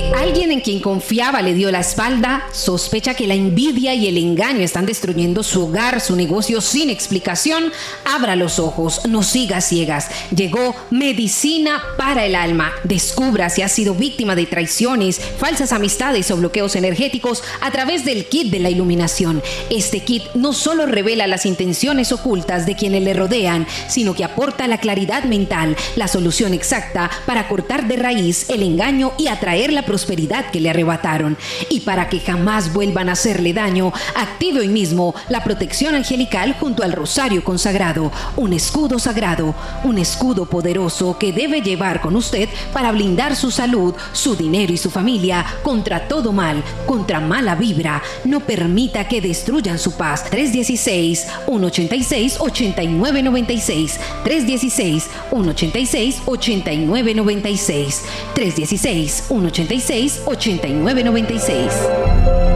¿Alguien en quien confiaba le dio la espalda? ¿Sospecha que la envidia y el engaño están destruyendo su hogar, su negocio sin explicación? Abra los ojos, no siga ciegas. Llegó Medicina para el Alma. Descubra si ha sido víctima de traiciones, falsas amistades o bloqueos energéticos a través del kit de la iluminación. Este kit no solo revela las intenciones ocultas de quienes le rodean, sino que aporta la claridad mental, la solución exacta para cortar de raíz el engaño y atraer la prosperidad que le arrebataron. Y para que jamás vuelvan a hacerle daño, active hoy mismo la protección angelical junto al rosario consagrado, un escudo sagrado, un escudo poderoso que debe llevar con usted para blindar su salud, su dinero y su familia contra todo mal, contra mala vibra. No permita que destruyan su paz. 316-186-8996. 316-186-8996. 316-186-8996.